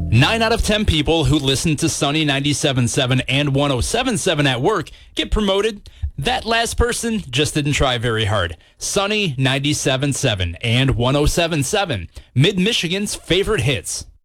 9 out of 10 people who listen to Sunny 97.7 and 107.7 at work get promoted. That last person just didn't try very hard. Sunny 97.7 and 107.7, Mid-Michigan's favorite hits.